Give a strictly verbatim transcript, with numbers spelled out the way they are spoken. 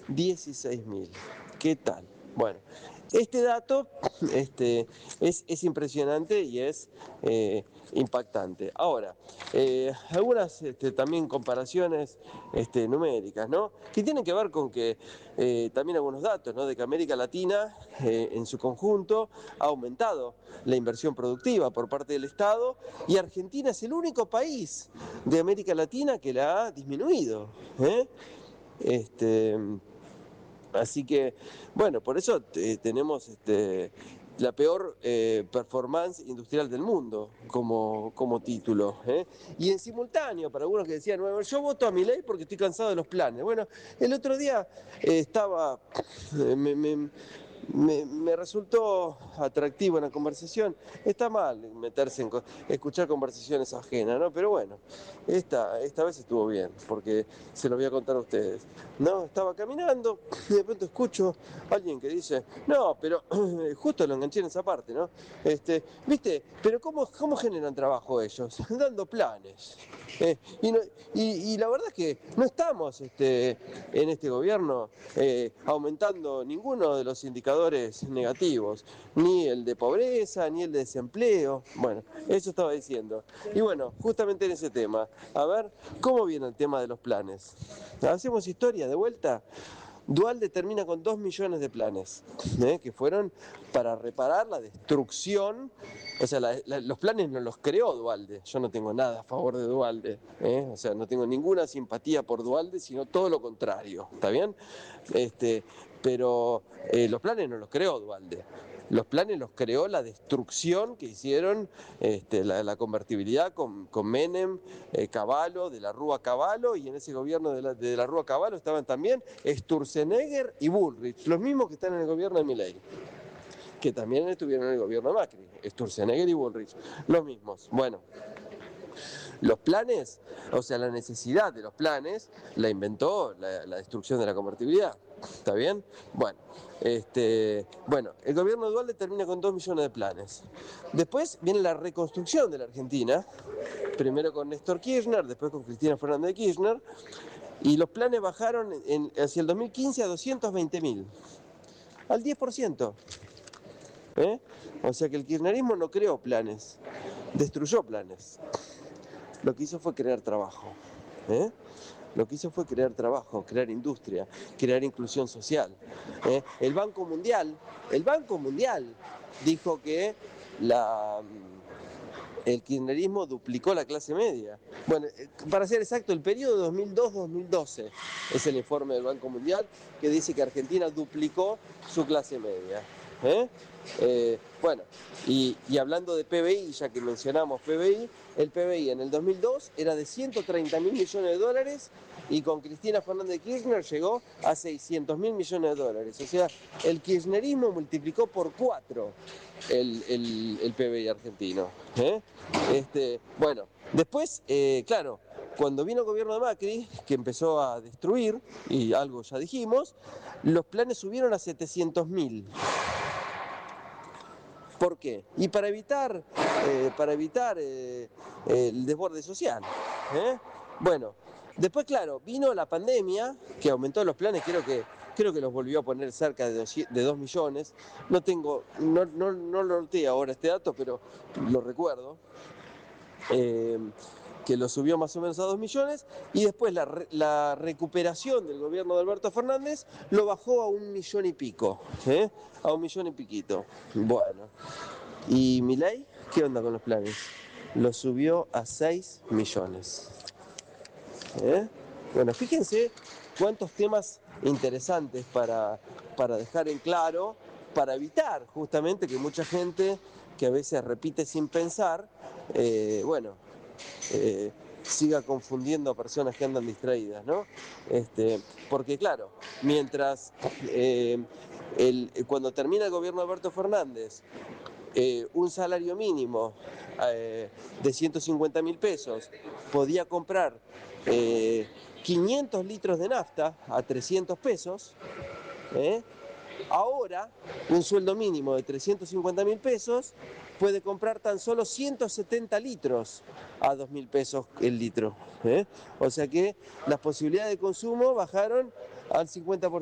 dieciséis mil. ¿Qué tal? Bueno, este dato este, es, es impresionante y es eh, impactante. Ahora, eh, algunas este, también comparaciones este, numéricas, ¿no? Que tienen que ver con que eh, también algunos datos, ¿no? De que América Latina eh, en su conjunto ha aumentado la inversión productiva por parte del Estado y Argentina es el único país de América Latina que la ha disminuido, ¿eh? Este, Así que, bueno, por eso eh, tenemos este, la peor eh, performance industrial del mundo como, como título. ¿eh? Y en simultáneo, para algunos que decían, bueno, yo voto a Milei porque estoy cansado de los planes. Bueno, el otro día eh, estaba, eh, me, me, me, me resultó atractivo en la conversación. Está mal meterse en escuchar conversaciones ajenas, ¿no? Pero bueno, esta, esta vez estuvo bien, porque se lo voy a contar a ustedes. No, estaba caminando y de pronto escucho a alguien que dice, no, pero justo lo enganché en esa parte, ¿no? Este, ¿viste? Pero ¿cómo, cómo generan trabajo ellos? Dando planes. Eh, y, no, y, y la verdad es que no estamos este, en este gobierno eh, aumentando ninguno de los indicadores negativos, ni el de pobreza, ni el de desempleo. Bueno, eso estaba diciendo. Y bueno, justamente en ese tema, a ver, ¿cómo viene el tema de los planes? ¿Hacemos historia de vuelta? Dualde termina con dos millones de planes, ¿eh? que fueron para reparar la destrucción. O sea, la, la, los planes no los creó Dualde. Yo no tengo nada a favor de Dualde. ¿eh? O sea, no tengo ninguna simpatía por Dualde, sino todo lo contrario. ¿Está bien? Este, pero eh, los planes no los creó Dualde. Los planes los creó la destrucción que hicieron, este, la, la convertibilidad con, con Menem, eh, Cavallo, de la Rúa Cavallo, y en ese gobierno de la, de la Rúa Cavallo estaban también Sturzenegger y Bullrich, los mismos que están en el gobierno de Milei, que también estuvieron en el gobierno de Macri, Sturzenegger y Bullrich, los mismos. Bueno, los planes, o sea, la necesidad de los planes, la inventó la, la destrucción de la convertibilidad. ¿Está bien? Bueno, este, bueno, el gobierno de Dualde termina con dos millones de planes. Después viene la reconstrucción de la Argentina, primero con Néstor Kirchner, después con Cristina Fernández de Kirchner, y los planes bajaron en, hacia el dos mil quince a doscientos veinte mil, al diez por ciento. ¿Eh? O sea que el kirchnerismo no creó planes, destruyó planes. Lo que hizo fue crear trabajo. ¿eh? Lo que hizo fue crear trabajo, crear industria, crear inclusión social. ¿eh? El Banco Mundial, el Banco Mundial dijo que la, el kirchnerismo duplicó la clase media. Bueno, para ser exacto, el periodo dos mil dos a dos mil doce es el informe del Banco Mundial que dice que Argentina duplicó su clase media. ¿Eh? Eh, bueno, y, y hablando de P B I, ya que mencionamos P B I, el P B I en el dos mil dos era de ciento treinta mil millones de dólares y con Cristina Fernández de Kirchner llegó a seiscientos mil millones de dólares. O sea, el kirchnerismo multiplicó por cuatro el, el, el P B I argentino. ¿eh? Este, bueno, después, eh, claro, cuando vino el gobierno de Macri, que empezó a destruir, y algo ya dijimos, los planes subieron a setecientos mil. ¿Por qué? Y para evitar, eh, para evitar eh, el desborde social. ¿eh? Bueno, después, claro, vino la pandemia, que aumentó los planes, creo que, creo que los volvió a poner cerca de dos, de dos millones. No tengo, no, no, no lo noté ahora este dato, pero lo recuerdo. Eh, que lo subió más o menos a dos millones, y después la, la recuperación del gobierno de Alberto Fernández lo bajó a un millón y pico, ¿eh? a un millón y piquito. Bueno, ¿y Milei qué onda con los planes? Lo subió a seis millones. ¿eh? Bueno, fíjense cuántos temas interesantes para, para dejar en claro, para evitar justamente que mucha gente que a veces repite sin pensar, eh, bueno, eh, siga confundiendo a personas que andan distraídas, ¿no? Este, porque claro, mientras eh, el, cuando termina el gobierno de Alberto Fernández, eh, un salario mínimo eh, de ciento cincuenta mil pesos podía comprar eh, quinientos litros de nafta a trescientos pesos, ¿eh? Ahora, un sueldo mínimo de trescientos cincuenta mil pesos puede comprar tan solo ciento setenta litros a dos mil pesos el litro. ¿eh? O sea que las posibilidades de consumo bajaron al cincuenta por ciento.